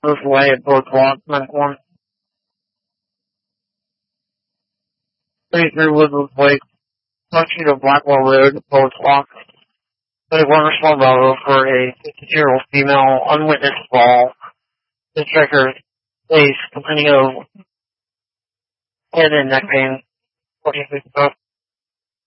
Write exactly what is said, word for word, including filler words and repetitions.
This way at Boat Walk, ninety-one. thirty-three Woodlands Lake, function of Blackwell Road, Boat Walk. twenty-one Respond Bravo for a fifty-two-year-old female unwitnessed fall. The checker is complaining of head and neck pain. fourteen fifty-five.